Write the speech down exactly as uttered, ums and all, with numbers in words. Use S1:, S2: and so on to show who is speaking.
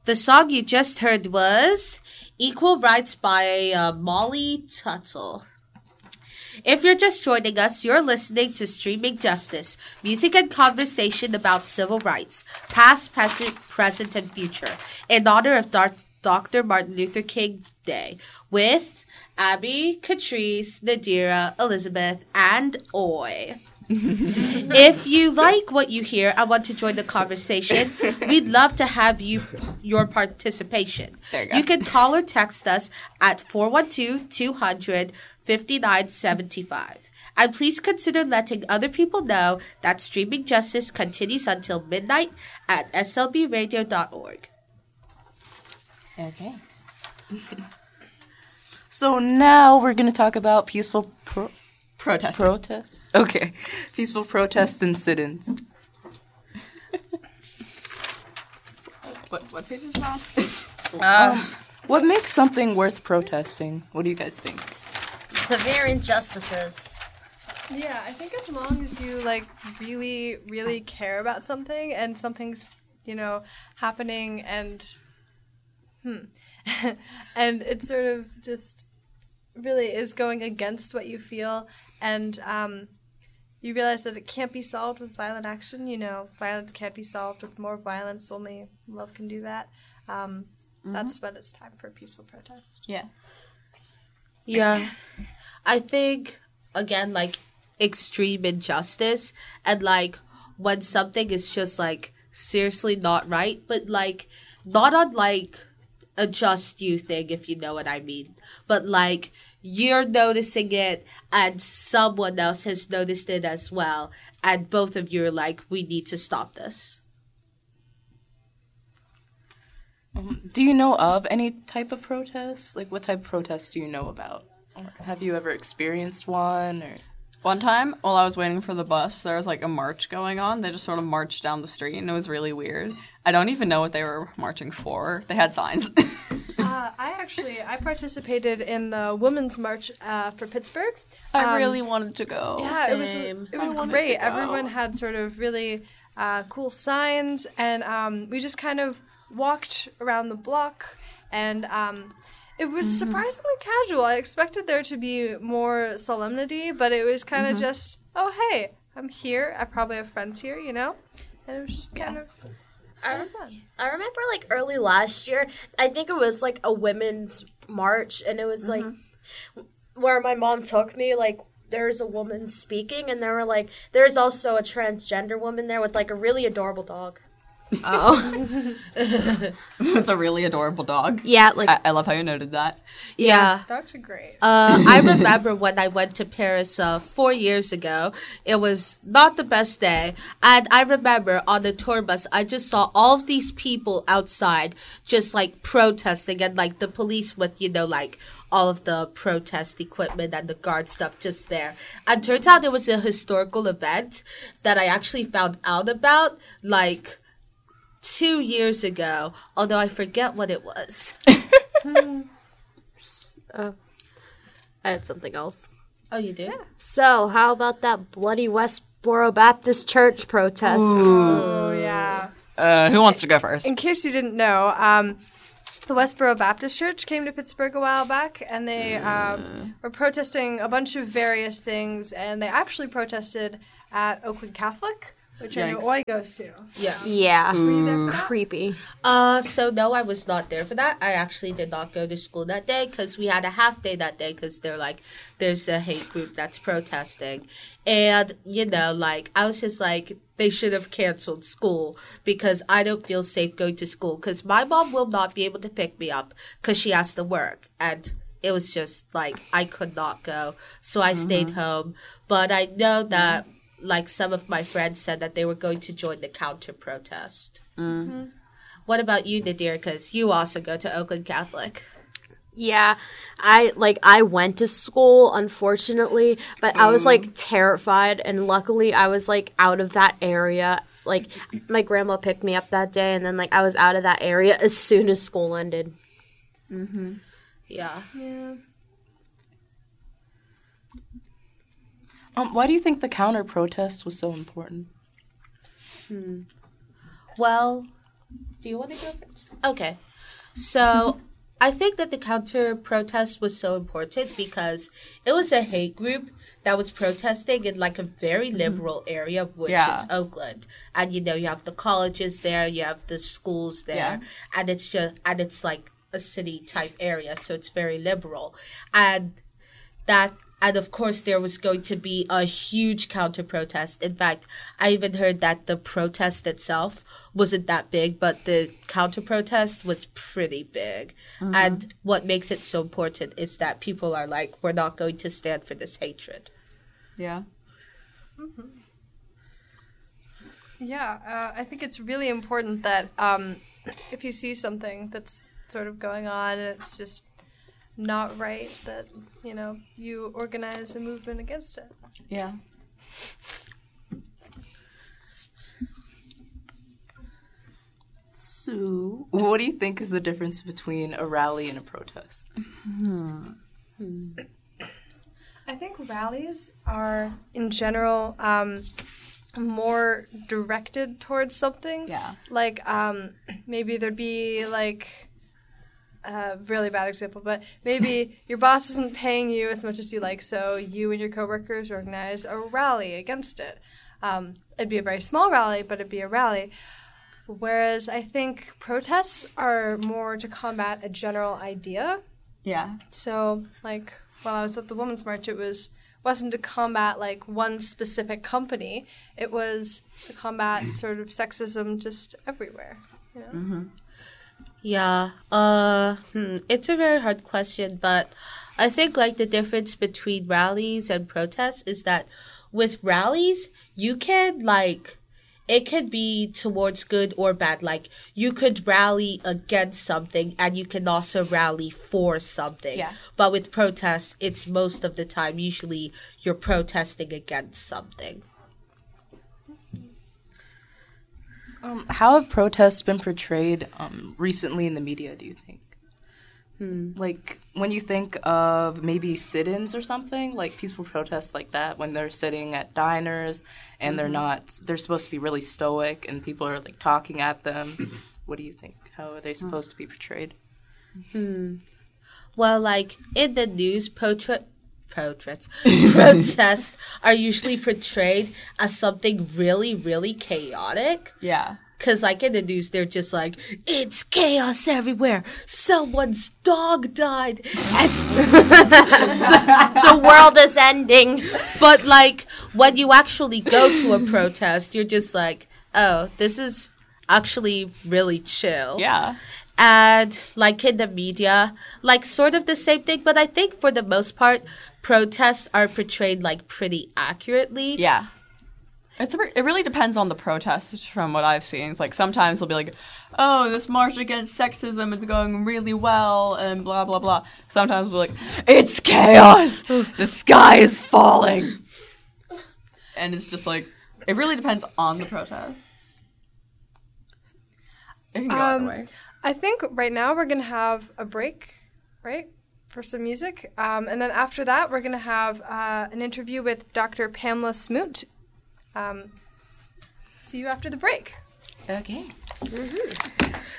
S1: The song you just heard was Equal Rights by uh, Molly Tuttle. If you're just joining us, you're listening to Streaming Justice, music and conversation about civil rights, past, present, present, and future, in honor of Dar- Doctor Martin Luther King Day, with Abby, Catrice, Nadira, Elizabeth, and Oi. If you like what you hear and want to join the conversation, we'd love to have you your participation.
S2: There you go.
S1: You can call or text us at four one two, two hundred, fifty-nine seventy-five. And please consider letting other people know that Streaming Justice continues until midnight at s l b radio dot org.
S2: Okay. So now we're going to talk about peaceful pro-
S3: Protest.
S2: protests. Okay. Peaceful protest and sit-ins.
S3: What, what page is it on?
S2: Uh, what makes something worth protesting? What do you guys think?
S4: Severe injustices.
S5: Yeah, I think as long as you like really, really care about something and something's, you know, happening and hmm. and it sort of just really is going against what you feel, and um, you realize that it can't be solved with violent action. You know, violence can't be solved with more violence. Only love can do that. Um, mm-hmm. That's when it's time for a peaceful protest.
S3: Yeah.
S1: Yeah. I think, again, like, extreme injustice and, like, when something is just, like, seriously not right, but, like, not on, like, a just you thing, if you know what I mean. But, like, you're noticing it and someone else has noticed it as well. And both of you are like, we need to stop this.
S2: Um, do you know of any type of protest? Like, what type of protest do you know about? Or have you ever experienced one? Or
S3: One time, while I was waiting for the bus, there was like a march going on. They just sort of marched down the street, and it was really weird. I don't even know what they were marching for. They had signs.
S5: uh, I actually I participated in the Women's March uh, for Pittsburgh.
S3: I
S5: Um,
S3: really wanted to go.
S5: Yeah, it was
S1: Same.
S5: it was
S3: I wanted
S5: great.
S3: to go.
S5: Everyone had sort of really uh, cool signs, and um, we just kind of walked around the block, and um, it was
S3: Mm-hmm.
S5: surprisingly casual. I expected there to be more solemnity, but it was kind of
S3: Mm-hmm.
S5: just, oh hey, I'm here. I probably have friends here, you know, and it was just kind
S3: Yeah.
S5: of.
S4: I, rem- I remember like early last year, I think it was like a women's march, and it was like where my mom took me, like there's a woman speaking, and there were like there's also a transgender woman there with like a really adorable dog.
S1: Oh.
S3: With a really adorable dog.
S4: Yeah, like
S3: I, I love how you noted that.
S1: Yeah.
S5: Dogs are great.
S1: Uh, I remember when I went to Paris uh, four years ago. It was not the best day. And I remember on the tour bus, I just saw all of these people outside just like protesting, and like the police with, you know, like all of the protest equipment and the guard stuff just there. And turns out it was a historical event that I actually found out about like two years ago, although I forget what it was.
S4: uh, I had something else.
S1: Oh, you did?
S4: So, how about that bloody Westboro Baptist Church protest?
S5: Oh yeah.
S3: Uh, who wants to go first?
S5: In case you didn't know, um, the Westboro Baptist Church came to Pittsburgh a while back, and they um, were protesting a bunch of various things, and they actually protested at Oakland Catholic, which I know
S3: Yikes.
S5: Oi goes to.
S1: Yeah.
S4: Yeah,
S5: Were you there for that?
S4: creepy.
S1: Uh, so no, I was not there for that. I actually did not go to school that day because we had a half day that day because they're like, there's a hate group that's protesting. And, you know, like, I was just like, they should have canceled school because I don't feel safe going to school because my mom will not be able to pick me up because she has to work. And it was just like, I could not go. So I stayed home. But I know that, like, some of my friends said that they were going to join the counter protest.
S4: Mm-hmm.
S1: What about you, Nadir? Because you also go to Oakland Catholic.
S4: Yeah, I like I went to school, unfortunately, but I was like terrified, and luckily I was like out of that area. Like my grandma picked me up that day, and then like I was out of that area as soon as school ended.
S1: Mm-hmm. Yeah.
S5: Yeah.
S2: Um, why do you think the counter protest was so important?
S1: Hmm. Well, Do you want to go first? Okay. So I think that the counter protest was so important because it was a hate group that was protesting in like a very liberal area, which
S3: Yeah.
S1: is Oakland. And you know, you have the colleges there, you have the schools there,
S3: Yeah.
S1: and it's just and it's like a city type area, so it's very liberal. And that and of course there was going to be a huge counter protest. In fact, I even heard that the protest itself wasn't that big, but the counter protest was pretty big. And what makes it so important is that people are like, we're not going to stand for this hatred.
S3: Yeah.
S5: Yeah, uh, I think it's really important that um, if you see something that's sort of going on and it's just not right, that, you know, you organize a movement against it.
S3: Yeah.
S2: So, what do you think is the difference between a rally and a protest?
S5: I think rallies are, in general, um, more directed towards something.
S3: Yeah.
S5: Like, um, maybe there'd be, like, a really bad example, but maybe your boss isn't paying you as much as you like, so you and your coworkers organize a rally against it. Um, it'd be a very small rally, but it'd be a rally. Whereas I think protests are more to combat a general idea.
S3: Yeah.
S5: So, like, while I was at the Women's March, it was wasn't to combat like one specific company. It was to combat sort of sexism just everywhere. You know?
S3: Mm-hmm.
S1: Yeah, uh, hmm, it's a very hard question, but I think like the difference between rallies and protests is that with rallies, you can like, it could be towards good or bad. Like you could rally against something and you can also rally for something.
S3: Yeah.
S1: But with protests, it's most of the time, usually you're protesting against something.
S2: Um, how have protests been portrayed um, recently in the media, do you think? Hmm. Like, when you think of maybe sit-ins or something, like peaceful protests like that, when they're sitting at diners and mm-hmm. they're not, they're supposed to be really stoic and people are, like, talking at them. What do you think? How are they supposed to be portrayed?
S1: Hmm. Well, like, in the news, potra- protests, protests are usually portrayed as something really, really chaotic.
S3: Yeah.
S1: Because, like, in the news, they're just like, it's chaos everywhere. Someone's dog died. And
S4: The world is ending.
S1: but, like, when you actually go to a protest, you're just like, oh, this is actually really chill.
S3: Yeah.
S1: And, like, in the media, like, sort of the same thing. But I think for the most part, protests are portrayed, like, pretty accurately.
S3: Yeah. It's a, it really depends on the protest from what I've seen. It's like sometimes they'll be like, oh, this march against sexism is going really well and blah, blah, blah. Sometimes we're like, it's chaos. The sky is falling. And it's just like, it really depends on the protest. It can go either
S5: Um,
S3: way.
S5: I think right now we're going to have a break, right, for some music. Um, and then after that, we're going to have uh, an interview with Doctor Pamela Smoot. Um, see you after the break.
S3: Okay.